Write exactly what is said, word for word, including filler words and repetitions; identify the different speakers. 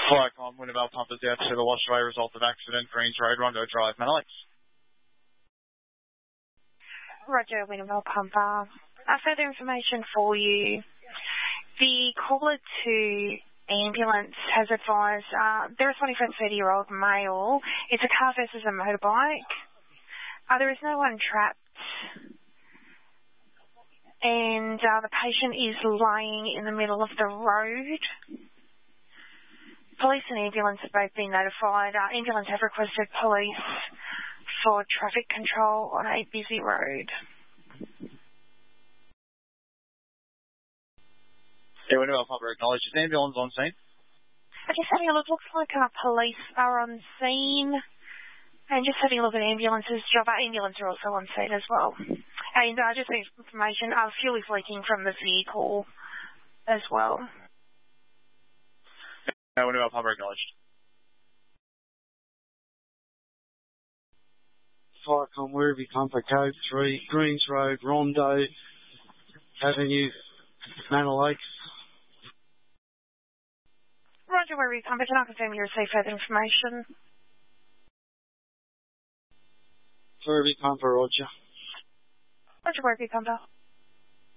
Speaker 1: Firecom, Winnebelle pumpers out to the wash away result of accident, Greens Road, Rondo Drive, Mount Alex.
Speaker 2: Roger, Winnebelle pumper. Uh, further information for you. The caller to ambulance has advised uh, they're responding for a thirty-year-old male. It's a car versus a motorbike. Uh, there is no one trapped. And uh, the patient is lying in the middle of the road. Police and ambulance have both been notified. Uh, ambulance have requested police for traffic control on a busy road.
Speaker 1: Yeah, Winnebelle pumper acknowledged. Is ambulance on scene?
Speaker 2: I'm just having a look. Looks like our police are on scene. And just having a look at ambulance's job. Our ambulance are also on scene as well. And uh, just information, uh, fuel is leaking from the vehicle as well.
Speaker 1: No, Winnebelle pumper acknowledged.
Speaker 3: Firecom, Werribee pumper, code three, Greens Road, Rondo Avenue, Manor Lakes.
Speaker 2: Roger, Werribee pumper, can I confirm you received further information?
Speaker 3: Werribee pumper, Roger.
Speaker 2: Roger, Werribee pumper.